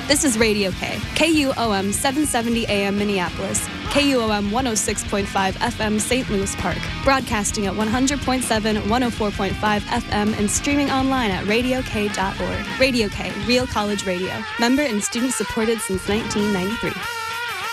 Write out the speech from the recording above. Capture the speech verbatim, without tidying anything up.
This is Radio K, K U O M seven seventy A M Minneapolis, K U O M one oh six point five F M Saint Louis Park, broadcasting at one hundred point seven, one oh four point five F M and streaming online at radio k dot org. Radio K, Real College Radio, member and student supported since nineteen ninety-three.